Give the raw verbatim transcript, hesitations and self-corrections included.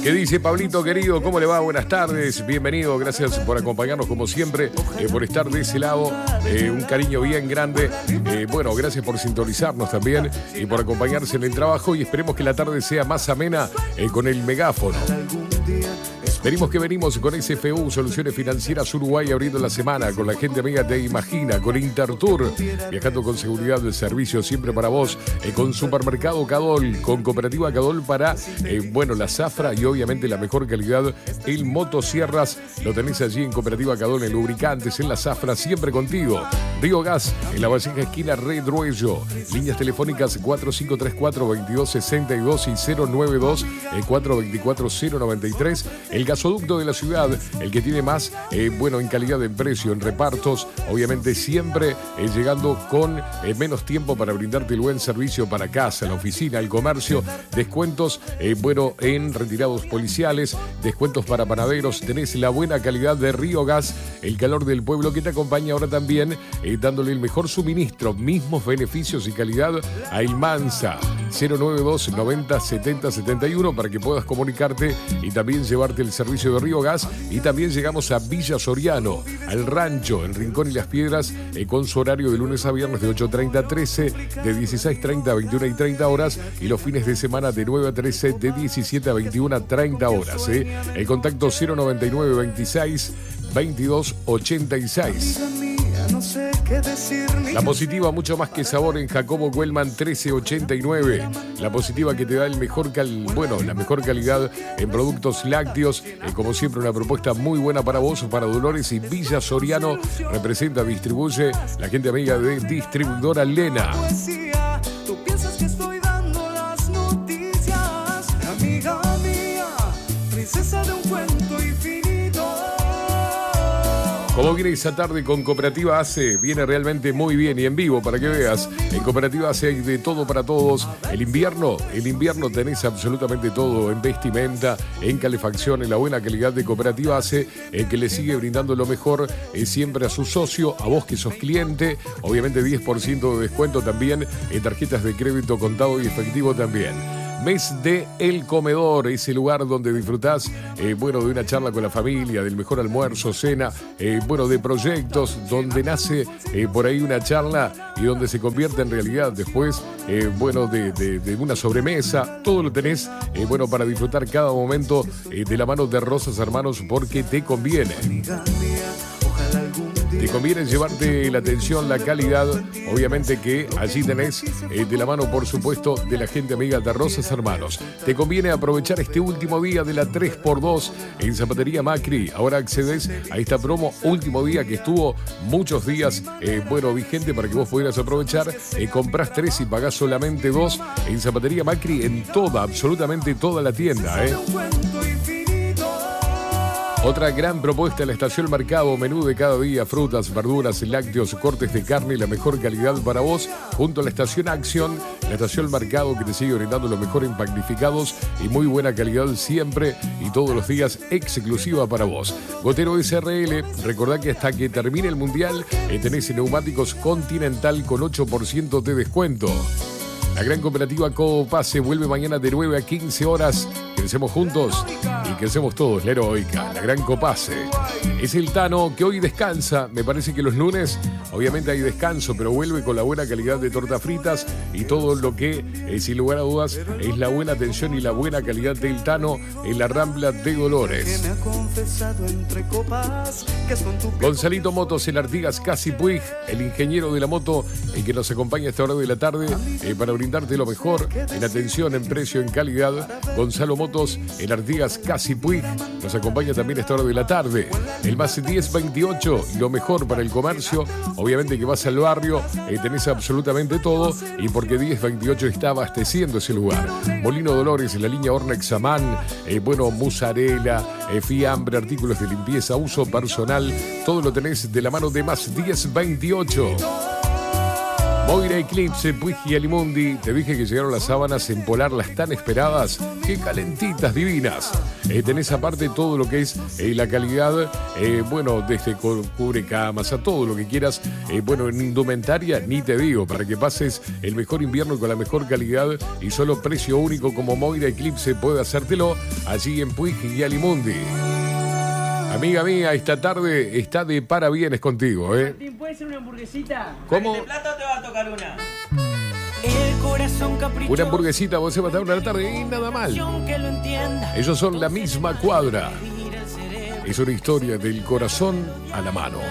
¿Qué dice Pablito querido? ¿Cómo le va? Buenas tardes, bienvenido, gracias por acompañarnos como siempre, eh, por estar de ese lado, eh, un cariño bien grande, eh, bueno, gracias por sintonizarnos también y por acompañarse en el trabajo y esperemos que la tarde sea más amena eh, con el megáfono. Venimos que venimos con S F U, Soluciones Financieras Uruguay, abriendo la semana con la gente amiga de Imagina, con Intertour, viajando con seguridad de servicio siempre para vos, eh, con Supermercado Cadol, con Cooperativa Cadol para, eh, bueno, la zafra y obviamente la mejor calidad, el motosierras, lo tenés allí en Cooperativa Cadol, en lubricantes, en la zafra, siempre contigo. Río Gas, en la Valleja esquina Redruello, líneas telefónicas cuatro cinco tres cuatro, veintidós sesenta y dos y cero nueve dos, cuatro dos cuatro, cero nueve tres, el gasoducto de la ciudad, el que tiene más, eh, bueno, en calidad, en precio, en repartos, obviamente siempre eh, llegando con eh, menos tiempo para brindarte el buen servicio para casa, la oficina, el comercio, descuentos, eh, bueno, en retirados policiales, descuentos para panaderos, tenés la buena calidad de Río Gas, el calor del pueblo que te acompaña ahora también, eh, dándole el mejor suministro, mismos beneficios y calidad a Ilmansa, cero nueve dos, noventa, setenta, setenta y uno para que puedas comunicarte y también llevarte el servicio de Río Gas. Y también llegamos a Villa Soriano, al rancho, en Rincón y Las Piedras, eh, con su horario de lunes a viernes de ocho treinta a trece, de dieciséis treinta a veintiuna y treinta horas, y los fines de semana de nueve a trece, de diecisiete a veintiuna a treinta horas. Eh. El contacto cero noventa y nueve, veintiséis, veintidós, ochenta y seis. La positiva, mucho más que sabor, en Jacobo Wellman trece ochenta y nueve. La positiva que te da el mejor cal, bueno, la mejor calidad en productos lácteos. Eh, como siempre, una propuesta muy buena para vos, para Dolores y Villa Soriano. Representa, distribuye la gente amiga de Distribuidora Lena. Tú piensas que estoy dando las noticias, amiga mía, princesa de un cuento infinito. Como viene esa tarde con Cooperativa A C E, viene realmente muy bien y en vivo para que veas. En Cooperativa A C E hay de todo para todos. El invierno, el invierno tenés absolutamente todo en vestimenta, en calefacción, en la buena calidad de Cooperativa A C E, el que le sigue brindando lo mejor eh, siempre a su socio, a vos que sos cliente. Obviamente diez por ciento de descuento también en tarjetas de crédito contado y efectivo también. Mes de El Comedor, ese lugar donde disfrutás, eh, bueno, de una charla con la familia, del mejor almuerzo, cena, eh, bueno, de proyectos, donde nace eh, por ahí una charla y donde se convierte en realidad después, eh, bueno, de, de, de una sobremesa. Todo lo tenés, eh, bueno, para disfrutar cada momento eh, de la mano de Rosas Hermanos, porque te conviene. Te conviene llevarte la atención, la calidad, obviamente que allí tenés eh, de la mano, por supuesto, de la gente amiga de Rosas Hermanos. Te conviene aprovechar este último día de la tres por dos en Zapatería Macri. Ahora accedes a esta promo, último día que estuvo muchos días, eh, bueno, vigente para que vos pudieras aprovechar. Eh, comprás tres y pagás solamente dos en Zapatería Macri, en toda, absolutamente toda la tienda, ¿eh? Otra gran propuesta en la Estación Mercado, menú de cada día, frutas, verduras, lácteos, cortes de carne, la mejor calidad para vos, junto a la Estación Acción, la Estación Mercado que te sigue brindando lo mejor en panificados y muy buena calidad siempre y todos los días, exclusiva para vos. Gotero S R L, recordá que hasta que termine el Mundial eh, tenés neumáticos Continental con ocho por ciento de descuento. La gran cooperativa Coopase vuelve mañana de nueve a quince horas. Crecemos juntos y crecemos todos. La heroica, la gran Coopase. Es el Tano que hoy descansa. Me parece que los lunes obviamente hay descanso, pero vuelve con la buena calidad de tortas fritas y todo lo que, eh, sin lugar a dudas, es la buena atención y la buena calidad del Tano en la Rambla de Dolores. Gonzalito Motos en Artigas Casi Puig, el ingeniero de la moto, el que nos acompaña a esta hora de la tarde eh, para brindarte lo mejor en atención, en precio, en calidad. Gonzalo Motos en Artigas Casi Puig nos acompaña también a esta hora de la tarde. El más diez veintiocho, lo mejor para el comercio. Obviamente que vas al barrio, eh, tenés absolutamente todo, y porque diez veintiocho está abasteciendo ese lugar. Molino Dolores en la línea Ornex Amán, eh, bueno, mozzarella, eh, fiambre, artículos de limpieza, uso personal, todo lo tenés de la mano de más diez veintiocho. Moira Eclipse, Puig y Alimundi. Te dije que llegaron las sábanas en Polar, las tan esperadas. ¡Qué calentitas, divinas! Eh, tenés aparte todo lo que es eh, la calidad, eh, bueno, desde cubrecamas a todo lo que quieras. Eh, bueno, en indumentaria, ni te digo, para que pases el mejor invierno con la mejor calidad y solo precio único como Moira Eclipse puede hacértelo allí en Puig y Alimundi. Amiga mía, esta tarde está de parabienes contigo, ¿eh? Martín, ¿puede ser una hamburguesita? ¿Cómo? ¿De plata o te va a tocar una? El corazón caprichoso. Una hamburguesita, vos se va a estar una tarde y nada mal. Que lo entienda. Ellos son la misma cuadra. Es una historia del corazón a la mano.